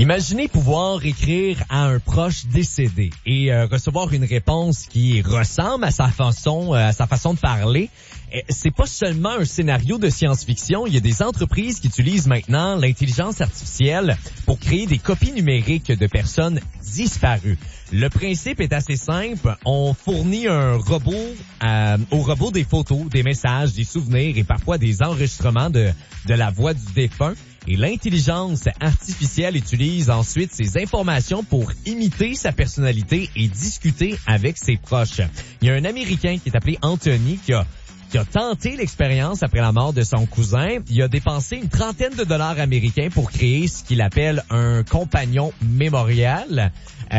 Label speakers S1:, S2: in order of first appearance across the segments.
S1: Imaginez pouvoir écrire à un proche décédé et recevoir une réponse qui ressemble à sa façon de parler. C'est pas seulement un scénario de science-fiction. Il y a des entreprises qui utilisent maintenant l'intelligence artificielle pour créer des copies numériques de personnes disparues. Le principe est assez simple. On fournit un robot au robot des photos, des messages, des souvenirs et parfois des enregistrements de la voix du défunt. Et l'intelligence artificielle utilise ensuite ces informations pour imiter sa personnalité et discuter avec ses proches. Il y a un Américain qui est appelé Anthony qui a tenté l'expérience après la mort de son cousin. Il a dépensé une trentaine de dollars américains pour créer ce qu'il appelle un compagnon mémorial.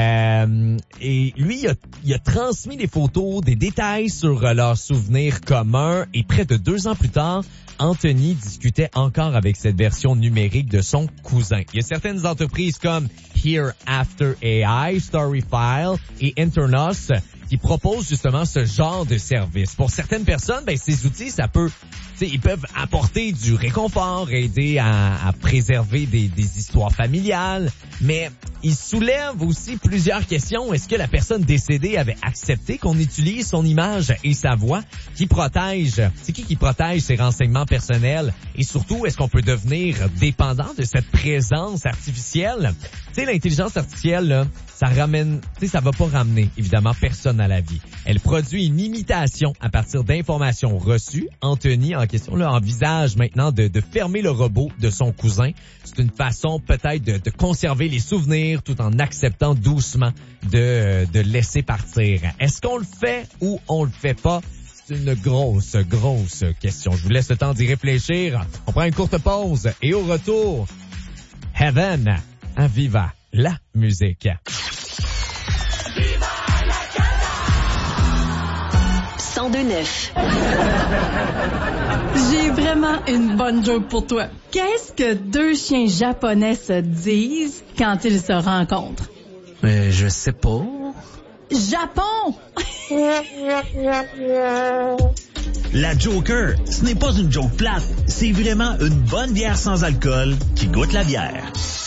S1: Et lui, il a transmis des photos, des détails sur leurs souvenirs communs. Et près de 2 ans plus tard, Anthony discutait encore avec cette version numérique de son cousin. Il y a certaines entreprises comme Hereafter AI, Storyfile et Internos qui proposent justement ce genre de service. Pour certaines personnes, ces outils, ils peuvent apporter du réconfort, aider à préserver des histoires familiales, mais ils soulèvent aussi plusieurs questions. Est-ce que la personne décédée avait accepté qu'on utilise son image et sa voix? C'est qui protège ses renseignements personnels? Et surtout, est-ce qu'on peut devenir dépendant de cette présence artificielle? L'intelligence artificielle, là, ça va pas ramener, évidemment, personne à la vie. Elle produit une imitation à partir d'informations reçues. Anthony, en question, là, envisage maintenant de fermer le robot de son cousin. C'est une façon peut-être de conserver les souvenirs tout en acceptant doucement de laisser partir. Est-ce qu'on le fait ou on le fait pas? C'est une grosse question. Je vous laisse le temps d'y réfléchir. On prend une courte pause et au retour, Heaven, à Viva la musique.
S2: 102.9.
S3: J'ai vraiment une bonne joke pour toi. Qu'est-ce que 2 chiens japonais se disent quand ils se rencontrent?
S4: Je sais pas.
S3: Japon!
S5: La Joker, ce n'est pas une joke plate, c'est vraiment une bonne bière sans alcool qui goûte la bière.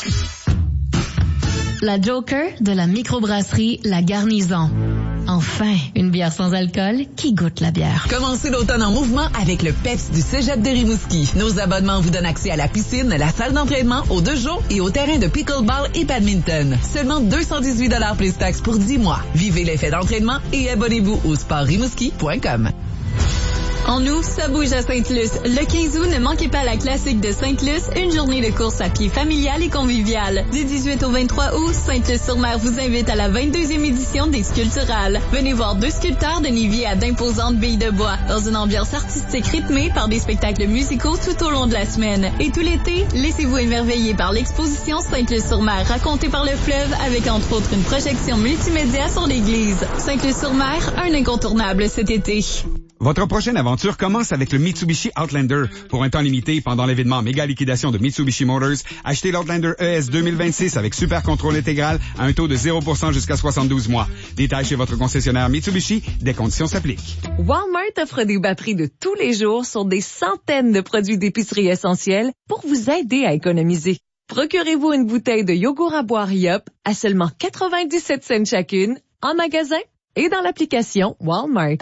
S2: La Joker de la microbrasserie La Garnison. Enfin, une bière sans alcool qui goûte la bière.
S6: Commencez l'automne en mouvement avec le PEPS du Cégep de Rimouski. Nos abonnements vous donnent accès à la piscine, la salle d'entraînement, aux 2 jours et au terrain de pickleball et badminton. Seulement 218 $ plus taxes pour 10 mois. Vivez l'effet d'entraînement et abonnez-vous au sportrimouski.com.
S7: En août, ça bouge à Sainte-Luce. Le 15 août, ne manquez pas la classique de Sainte-Luce, une journée de course à pied familiale et conviviale. Du 18 au 23 août, Sainte-Luce-sur-Mer vous invite à la 22e édition des Sculpturales. Venez voir 2 sculpteurs de Nivier à d'imposantes billes de bois, dans une ambiance artistique rythmée par des spectacles musicaux tout au long de la semaine. Et tout l'été, laissez-vous émerveiller par l'exposition Sainte-Luce-sur-Mer racontée par le fleuve, avec entre autres une projection multimédia sur l'église. Sainte-Luce-sur-Mer, un incontournable cet été.
S8: Votre prochaine aventure commence avec le Mitsubishi Outlander. Pour un temps limité, pendant l'événement méga liquidation de Mitsubishi Motors, achetez l'Outlander ES 2026 avec super contrôle intégral à un taux de 0% jusqu'à 72 mois. Détail chez votre concessionnaire Mitsubishi, des conditions s'appliquent.
S9: Walmart offre des bas prix de tous les jours sur des centaines de produits d'épicerie essentiels pour vous aider à économiser. Procurez-vous une bouteille de yogourt à boire Yup à seulement 97 cents chacune, en magasin et dans l'application Walmart.